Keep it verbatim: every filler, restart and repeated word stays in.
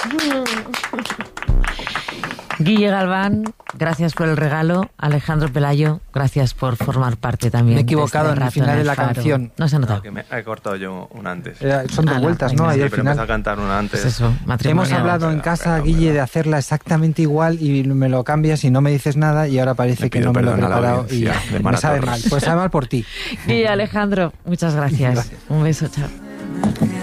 Guille Galván, gracias por el regalo. Alejandro Pelayo, gracias por formar parte también. Me he equivocado de este en el final rato de la Faro. canción. No se ha notado. No, que me he cortado yo una antes. Eh, son dos Ala, vueltas, venga. ¿no? Ahí Sí, al pero final. empecé a cantar una antes. Pues eso, Hemos matrimonial. hablado en Venga, casa, venga, Guille, venga. de hacerla exactamente igual y me lo cambias y no me dices nada y ahora parece Le que pido no me lo he perdón a la preparado y audiencia de me Mara sabe Torres. mal. Pues sabe mal por ti. Guille, Alejandro, muchas gracias. Gracias. Un beso, chao.